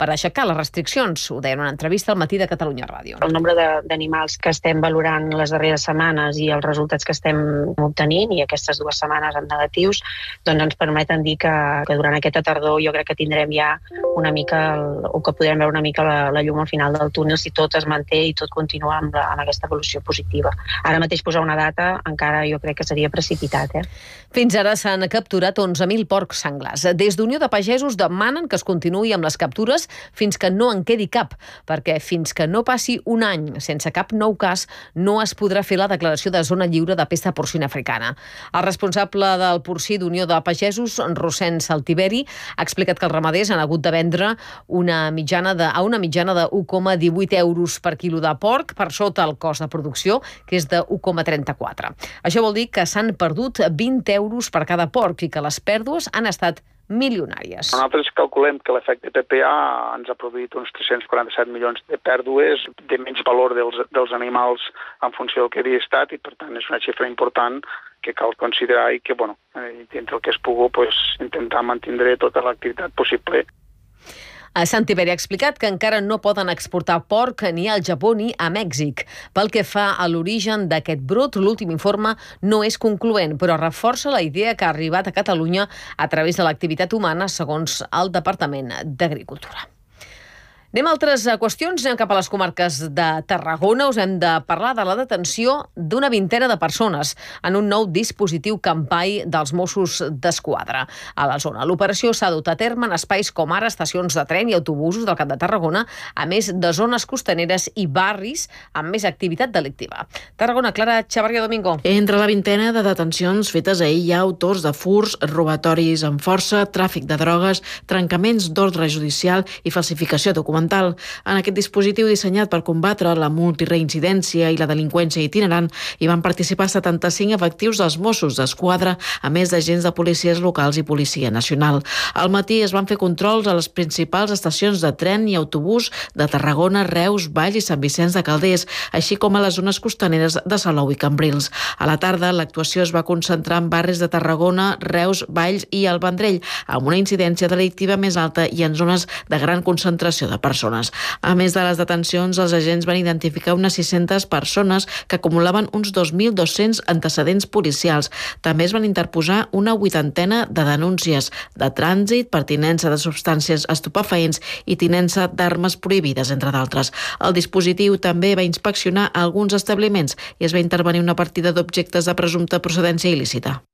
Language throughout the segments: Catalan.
per aixecar les restriccions. Ho deia en una entrevista al Matí de Catalunya Ràdio. El nombre d'animals que estem valorant les darreres setmanes i els resultats que estem obtenint, i aquestes 2 setmanes en negatius, doncs ens permeten dir que durant aquesta tardor jo crec que tindrem ja una mica, o que podrem veure una mica la llum al final del túnel si tot es manté i tot continua amb aquesta evolució positiva. Ara mateix posar una data encara jo crec que seria precipitat. Fins ara s'han capturat 11.000 porcs senglars. Des d'Unió de Pagesos demanen que es continuï amb les captures fins que no en quedi cap, perquè fins que no passi un any sense cap nou cas no es podrà fer la declaració de zona lliure de pesta porcina africana. El responsable del porcí d'Unió de Pagesos, Rossend Saltiveri, ha explicat que els ramaders han hagut de vendre a una mitjana de 1,18 euros per quilo de porc, per sota el cost de producció, que és de 1,34. Això vol dir que s'han perdut 20 euros per cada porc i que les pèrdues han estat milionàries. Nosaltres calculem que l'efecte PPA ens ha produït uns 347 milions de pèrdues, de menys valor dels animals en funció del que havia estat, i per tant és una xifra important que cal considerar i que, dintre el que es pugui, intentar mantindre tota l'activitat possible. Saltiveri ha explicat que encara no poden exportar porc ni al Japó ni a Mèxic. Pel que fa a l'origen d'aquest brot, l'últim informe no és concloent, però reforça la idea que ha arribat a Catalunya a través de l'activitat humana, segons el Departament d'Agricultura. Anem a altres qüestions, anem cap a les comarques de Tarragona. Us hem de parlar de la detenció d'una vintena de persones en un nou dispositiu campai dels Mossos d'Esquadra a la zona. L'operació s'ha dut a terme en espais com ara estacions de tren i autobusos del Camp de Tarragona, a més de zones costaneres i barris amb més activitat delictiva. Tarragona, Clara Chavarria Domingo. Entre la vintena de detencions fetes ahir hi ha autors de furts, robatoris amb força, tràfic de drogues, trencaments d'ordre judicial i falsificació documental. En aquest dispositiu dissenyat per combatre la multireincidència i la delinqüència itinerant hi van participar 75 efectius dels Mossos d'Esquadra, a més d'agents de policies locals i Policia Nacional. Al matí es van fer controls a les principals estacions de tren i autobús de Tarragona, Reus, Valls i Sant Vicenç de Calders, així com a les zones costaneres de Salou i Cambrils. A la tarda, l'actuació es va concentrar en barris de Tarragona, Reus, Valls i el Vendrell, amb una incidència delictiva més alta i en zones de gran concentració de persones. A més de les detencions, els agents van identificar unes 600 persones que acumulaven uns 2.200 antecedents policials. També es van interposar una 80ena de denúncies de trànsit, pertinença de substàncies estupefaents i tinença d'armes prohibides, entre d'altres. El dispositiu també va inspeccionar alguns establiments i es va intervenir una partida d'objectes de presumpta procedència il·lícita.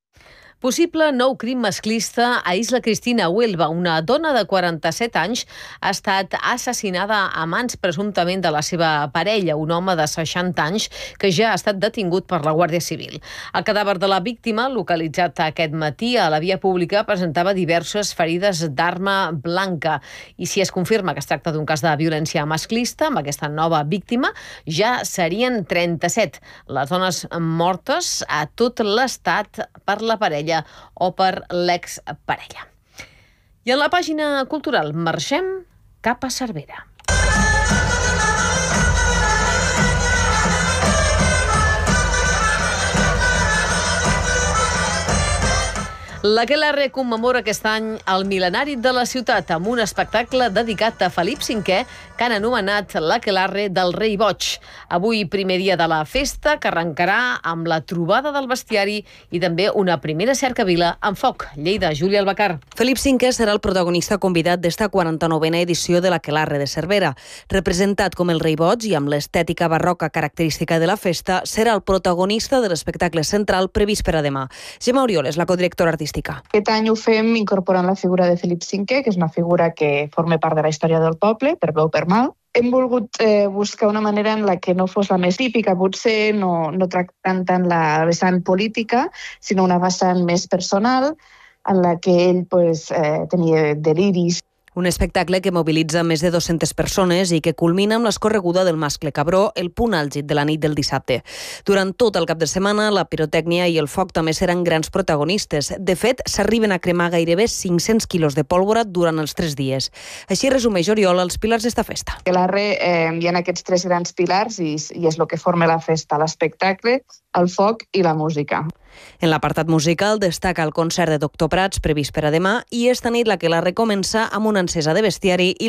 Possible nou crim masclista a Isla Cristina, Huelva. Una dona de 47 anys ha estat assassinada a mans presumptament de la seva parella, un home de 60 anys que ja ha estat detingut per la Guàrdia Civil. El cadàver de la víctima, localitzat aquest matí a la via pública, presentava diverses ferides d'arma blanca. I si es confirma que es tracta d'un cas de violència masclista, amb aquesta nova víctima, ja serien 37 les dones mortes a tot l'estat per la parella o per l'exparella. I a la pàgina cultural marxem cap a Cervera. L'Aquelarre commemora aquest any el mil·lenari de la ciutat amb un espectacle dedicat a Felip V, que han anomenat l'Aquelarre del Rei Boig. Avui, primer dia de la festa, que arrencarà amb la trobada del bestiari i també una primera cercavila amb foc. Lleida, Júlia Albacar. Felip V serà el protagonista convidat d'esta 49a edició de l'Aquelarre de Cervera. Representat com el Rei Boig i amb l'estètica barroca característica de la festa, serà el protagonista de l'espectacle central previst per a demà. Gemma Oriol és la codirectora artística. Aquest any ho fem incorporant la figura de Felip V, que és una figura que forma part de la història del poble, per bé o per mal. Hem volgut buscar una manera en la que no fos la més típica, potser no tractant tant la vessant política, sinó una vessant més personal, en la que ell tenia deliris. Un espectacle que mobilitza més de 200 persones i que culmina amb l'escorreguda del mascle Cabró, el punt àlgid de la nit del dissabte. Durant tot el cap de setmana, la pirotècnia i el foc també seran grans protagonistes. De fet, s'arriben a cremar gairebé 500 quilos de pólvora durant els 3 dies. Així resumeix Oriol els pilars d'esta festa. A l'Arre hi ha aquests 3 grans pilars i és el que forma la festa, l'espectacle, el foc i la música. En l'apartat musical destaca el concert de Doctor Prats previst per a demà i esta nit l'Aquelarre comença amb una encesa de bestiari i